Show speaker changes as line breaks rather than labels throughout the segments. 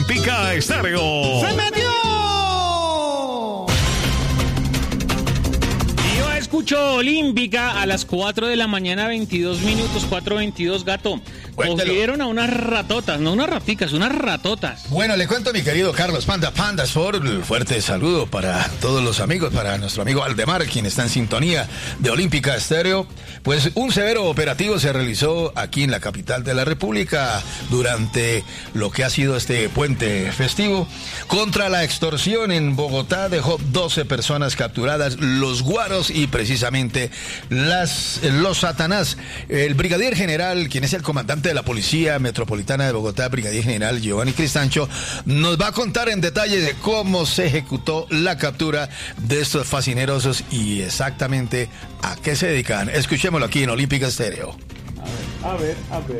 Olímpica Estéreo.
¡Se metió!
Yo escucho Olímpica a las 4 de la mañana, 22 minutos, 4:22, gato.
Cuéntelo.
Cogieron a unas ratotas, no unas raticas, unas ratotas.
Bueno, le cuento a mi querido Carlos Panda Sport, un fuerte saludo para todos los amigos, para nuestro amigo Aldemar, quien está en sintonía de Olímpica Estéreo. Pues un severo operativo se realizó aquí en la capital de la República durante lo que ha sido este puente festivo contra la extorsión en Bogotá. Dejó 12 personas capturadas, los guaros y precisamente los satanás. El brigadier general, quien es el comandante de la Policía Metropolitana de Bogotá, brigadier general Giovanni Cristancho, nos va a contar en detalle de cómo se ejecutó la captura de estos fascinerosos y exactamente a qué se dedican. Escuchémoslo aquí en Olímpica Estéreo.
A ver.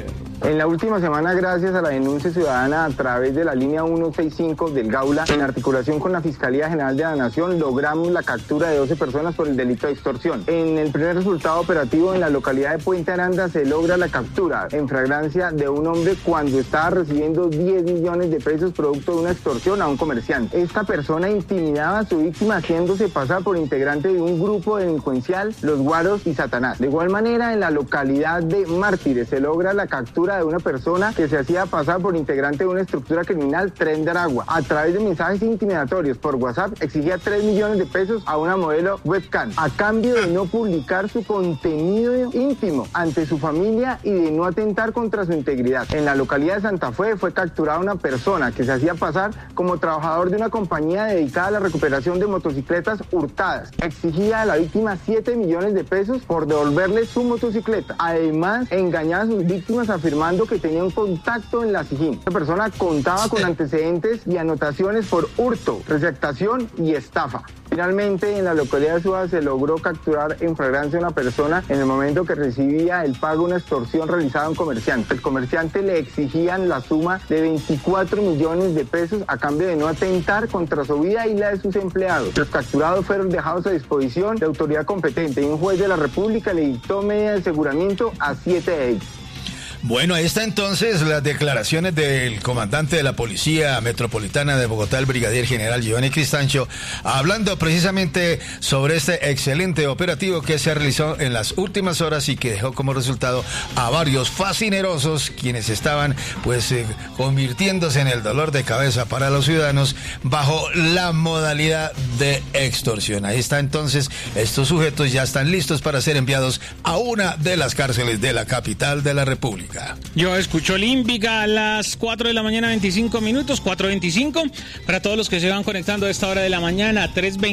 En la última semana, gracias a la denuncia ciudadana a través de la línea 165 del Gaula, en articulación con la Fiscalía General de la Nación, logramos la captura de 12 personas por el delito de extorsión. En el primer resultado operativo en la localidad de Puente Aranda se logra la captura en flagrancia de un hombre cuando estaba recibiendo 10 millones de pesos producto de una extorsión a un comerciante. Esta persona intimidaba a su víctima haciéndose pasar por integrante de un grupo delincuencial, los Guaros y Satanás. De igual manera, en la localidad de Mártires se logra la captura de una persona que se hacía pasar por integrante de una estructura criminal, Tren de Aragua. A través de mensajes intimidatorios por WhatsApp exigía 3 millones de pesos a una modelo webcam a cambio de no publicar su contenido íntimo ante su familia y de no atentar contra su integridad. En la localidad de Santa Fe fue capturada una persona que se hacía pasar como trabajador de una compañía dedicada a la recuperación de motocicletas hurtadas. Exigía a la víctima 7 millones de pesos por devolverle su motocicleta. Además, engañaba a sus víctimas afirmando que tenía un contacto en la SIJIN. Esta persona contaba con antecedentes y anotaciones por hurto, receptación y estafa. Finalmente, en la localidad de Suba se logró capturar en flagrancia a una persona en el momento que recibía el pago de una extorsión realizada a un comerciante. El comerciante le exigían la suma de 24 millones de pesos a cambio de no atentar contra su vida y la de sus empleados. Los capturados fueron dejados a disposición de autoridad competente y un juez de la República le dictó medida de aseguramiento a 7 de ellos.
Bueno, ahí está entonces las declaraciones del comandante de la Policía Metropolitana de Bogotá, el brigadier general Giovanni Cristancho, hablando precisamente sobre este excelente operativo que se realizó en las últimas horas y que dejó como resultado a varios fascinerosos quienes estaban convirtiéndose en el dolor de cabeza para los ciudadanos bajo la modalidad de extorsión. Ahí está entonces, estos sujetos ya están listos para ser enviados a una de las cárceles de la capital de la República.
Yo escucho Olímpica a las 4 de la mañana, 25 minutos, 4:25. Para todos los que se van conectando a esta hora de la mañana,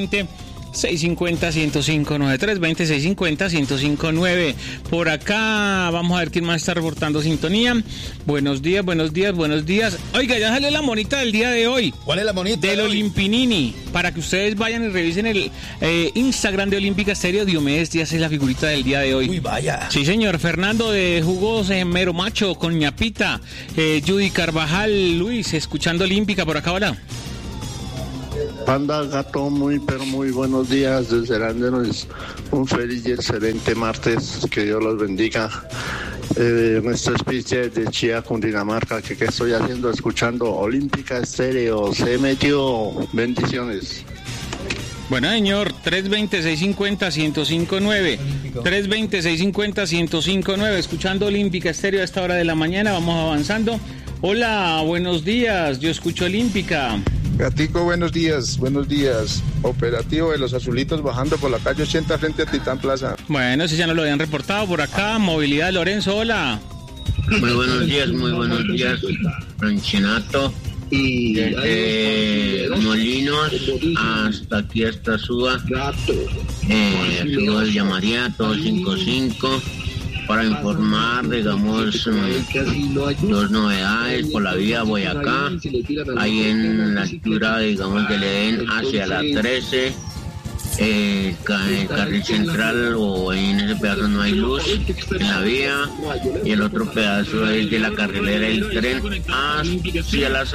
320-650-1059, 320-650-1059. Por acá vamos a ver quién más está reportando sintonía. Buenos días. Oiga, ya salió la monita del día de hoy.
¿Cuál es la monita?
Del Olimpinini. Para que ustedes vayan y revisen el Instagram de Olímpica Estéreo. Diomedes Díaz es la figurita del día de hoy.
Uy, vaya.
Sí, señor. Fernando de Jugos Mero Macho con ñapita. Judy Carvajal, Luis, escuchando Olímpica por acá, hola.
Panda, gato, muy buenos días desde Lándenos. Un feliz y excelente martes, que Dios los bendiga. Nuestro speech de Chía, Cundinamarca, que estoy haciendo, escuchando Olímpica Estéreo, se metió, bendiciones.
Bueno, señor, 320-650-1059, 320-650-1059, escuchando Olímpica Estéreo a esta hora de la mañana, vamos avanzando. Hola, buenos días, yo escucho Olímpica.
Gatico, buenos días. Operativo de los azulitos bajando por la calle 80 frente a Titán Plaza.
Bueno, si ya nos lo habían reportado por acá. Movilidad, Lorenzo, hola.
Muy buenos días, Franchinato. Y desde Molinos hasta aquí, hasta Suba. Sigo el llamaría 255 para informar, digamos, dos novedades por la vía Boyacá, ahí en la altura, digamos, del Edén hacia la 13, carril central, o en ese pedazo no hay luz en la vía, y el otro pedazo es de la carrilera del tren hacia las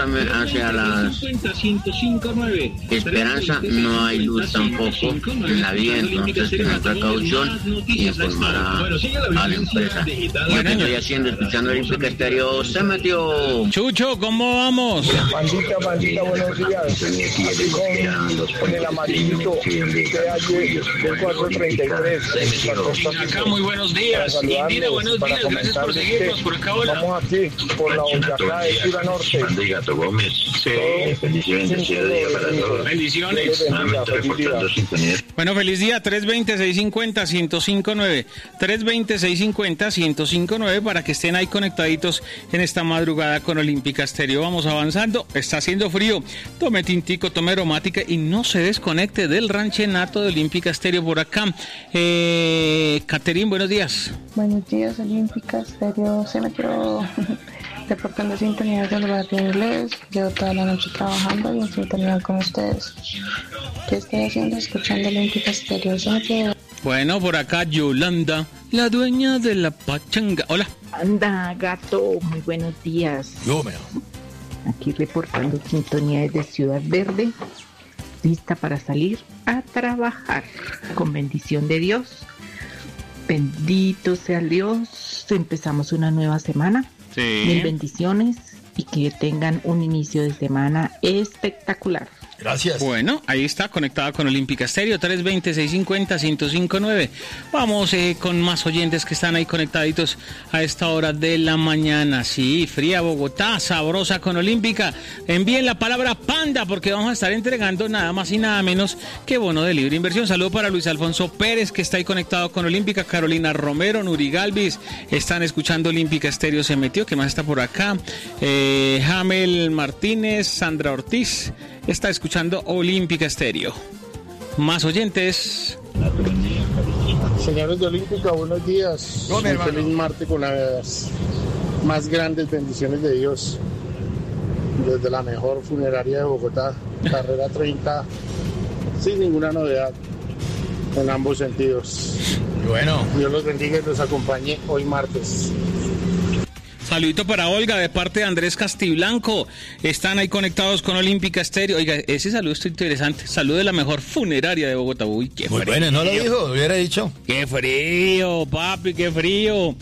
Esperanza, no hay luz tampoco en la vía, entonces tener precaución y informar a la empresa. Yo que estoy haciendo, escuchando Olímpica Estéreo, se metió.
Chucho, ¿cómo vamos?
Bandita, buenos días. Con el amarillito del 433.
Acá, muy buenos días. Mira, buenos días, gracias por seguirnos por acá. Hola.
Vamos aquí, por la Boyacá de Ciudad Norte.
Gato Gómez. Sí, bendiciones para todos.
Bendiciones. Bueno, feliz día, 320-650-1059, 320-650-1059 para que estén ahí conectaditos en esta madrugada con Olímpica Estéreo. Vamos avanzando, está haciendo frío, tome tintico, tome aromática y no se desconecte del ranchenato de Olímpica Estéreo por acá. Caterín, buenos días.
Buenos días, Olímpica Estéreo, se metió reportando sintonía del barrio inglés. Llevo toda la noche trabajando y en sintonía con ustedes. ¿Qué estoy haciendo? Escuchando Olímpica Estéreo. Se metió.
Bueno, por acá Yolanda, la dueña de la pachanga. Hola.
Anda, gato, muy buenos días. Aquí reportando sintonía desde Ciudad Verde, lista para salir a trabajar. Con bendición de Dios. Bendito sea Dios. Empezamos una nueva semana.
Sí.
Mil bendiciones y que tengan un inicio de semana espectacular.
Gracias.
Bueno, ahí está, conectada con Olímpica Estéreo, 320-650-1059. Vamos con más oyentes que están ahí conectaditos a esta hora de la mañana. Sí, fría Bogotá, sabrosa con Olímpica. Envíen la palabra panda porque vamos a estar entregando nada más y nada menos que bono de libre inversión. Saludo para Luis Alfonso Pérez, que está ahí conectado con Olímpica. Carolina Romero, Nuri Galvis, están escuchando Olímpica Estéreo, se metió. ¿Qué más está por acá? Jamel Martínez, Sandra Ortiz está escuchando Olímpica Estéreo. Más oyentes.
Señores de Olímpica, buenos días. Un feliz martes con las más grandes bendiciones de Dios. Desde la mejor funeraria de Bogotá, carrera 30, sin ninguna novedad en ambos sentidos.
Bueno.
Dios los bendiga y los acompañe hoy martes.
Saludito para Olga de parte de Andrés Castiblanco. Están ahí conectados con Olímpica Estéreo. Oiga, ese saludo está interesante. Saludo de la mejor funeraria de Bogotá. Uy, qué frío.
Muy bueno, no lo dijo, lo hubiera dicho.
Qué frío, papi, qué frío.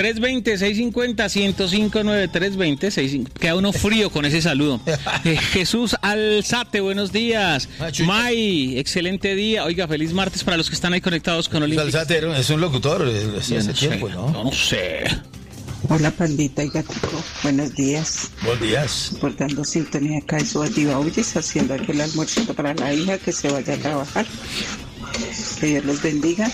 320-650-1059, 320-650. Queda uno frío con ese saludo. Jesús Alzate, buenos días. May, excelente día. Oiga, feliz martes para los que están ahí conectados con Olímpica.
Alzate es un locutor hace tiempo, ¿no?
No sé.
Hola, pandita y gatico, buenos días.
Buenos días.
Reportando sintonía acá en su Atibaulis, haciendo aquel almuerzo para la hija que se vaya a trabajar. Que Dios los bendiga.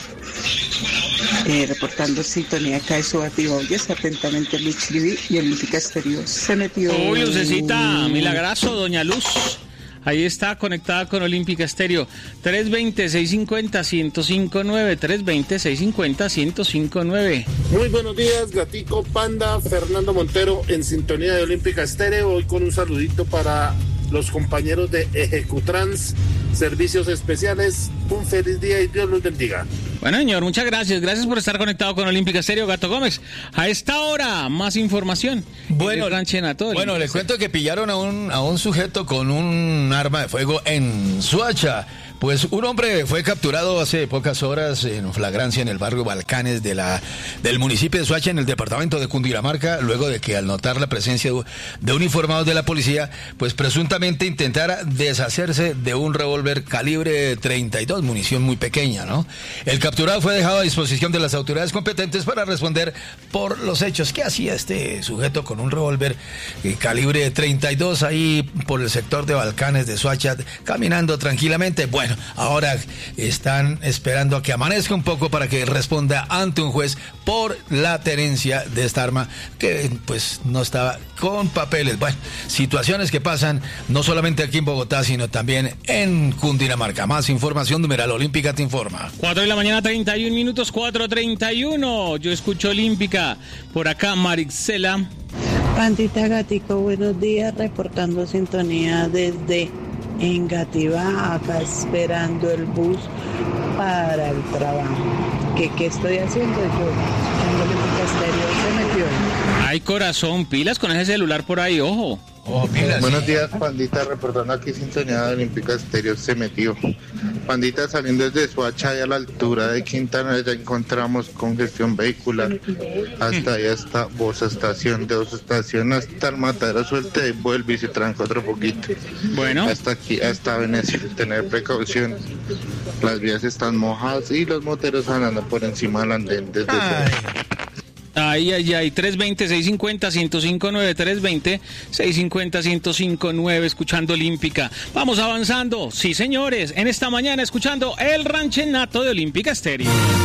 Reportando sintonía acá en su Atibaulis, atentamente Luz Livi y Olímpica Estéreo. Se metió.
Uy, Lucecita, milagrazo, doña Luz. Ahí está, conectada con Olímpica Estéreo. 320-650-1059, 320-650-1059.
Muy buenos días, Gatico, Panda, Fernando Montero en sintonía de Olímpica Estéreo. Hoy con un saludito para los compañeros de Ejecutrans, Servicios Especiales. Un feliz día y Dios los bendiga.
Bueno, señor, muchas gracias. Gracias por estar conectado con Olímpica Estéreo, Gato Gómez. A esta hora, más información.
Bueno, le cuento que pillaron a un sujeto con un arma de fuego en Soacha. Pues un hombre fue capturado hace pocas horas en flagrancia en el barrio Balcanes del municipio de Soacha, en el departamento de Cundinamarca, luego de que al notar la presencia de uniformados de la policía, pues presuntamente intentara deshacerse de un revólver calibre 32, munición muy pequeña, ¿no? El capturado fue dejado a disposición de las autoridades competentes para responder por los hechos. ¿Qué hacía este sujeto con un revólver calibre 32 ahí por el sector de Balcanes de Soacha, caminando tranquilamente? Bueno, ahora están esperando a que amanezca un poco para que responda ante un juez por la tenencia de esta arma que pues no estaba con papeles. Bueno, situaciones que pasan no solamente aquí en Bogotá, sino también en Cundinamarca. Más información, numeral Olímpica te informa.
4 de la mañana, 31 minutos, 4:31. Yo escucho Olímpica. Por acá, Marixela.
Pandita Gatico, buenos días, reportando sintonía desde Engativá, acá esperando el bus para el trabajo. ¿Qué estoy haciendo yo? Olímpica Estéreo se metió.
Ay, corazón, pilas con ese celular por ahí, ojo.
Oh, pilas.
Buenos días, Pandita, reportando aquí sintonía de Olímpica Estéreo se metió. Pandita, saliendo desde Soacha y a la altura de Quintana, ya encontramos congestión vehicular. Hasta ahí hasta Bosa Estación, de Bosa Estación hasta el Matadero suelte y vuelve y se tranca otro poquito.
Bueno.
Hasta aquí, hasta Venecia, tener precaución. Las vías están mojadas y los moteros andando por encima del andén desde
Ay, 320-650-1059, 320-650-1059, escuchando Olímpica. Vamos avanzando, sí señores, en esta mañana escuchando el ranchenato de Olímpica Estéreo.